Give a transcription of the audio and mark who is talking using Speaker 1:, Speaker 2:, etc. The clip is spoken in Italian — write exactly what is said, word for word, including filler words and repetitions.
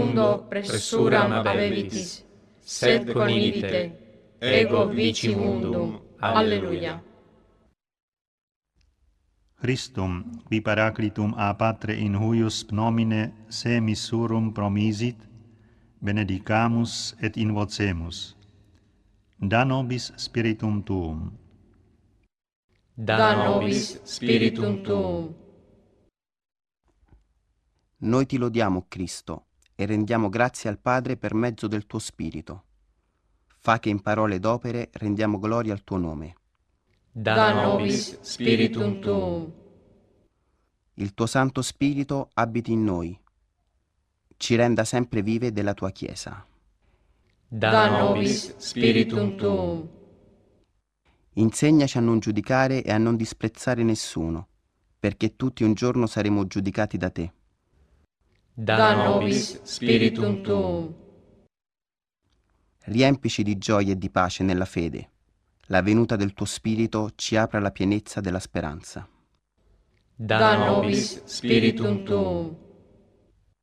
Speaker 1: mundo pressuram abevitis, sed conivite, ego vici mundum. Alleluia.
Speaker 2: Christum, qui paraclitum a Patre in huius nomine se missurum promisit, benedicamus et invocemus. Da nobis spiritum tuum.
Speaker 1: Da nobis spiritum tuum.
Speaker 3: Noi ti lodiamo, Cristo, e rendiamo grazie al Padre per mezzo del tuo Spirito. Fa che in parole ed opere rendiamo gloria al tuo nome.
Speaker 1: Da nobis spiritum tuum.
Speaker 3: Il tuo Santo Spirito abiti in noi, ci renda sempre vive della tua Chiesa.
Speaker 1: Da nobis spiritum tuum.
Speaker 3: Insegnaci a non giudicare e a non disprezzare nessuno, perché tutti un giorno saremo giudicati da te.
Speaker 1: Da nobis spiritum tuum.
Speaker 3: Riempici di gioia e di pace nella fede. La venuta del tuo Spirito ci apra la pienezza della speranza.
Speaker 1: Da nobis spiritum tuum.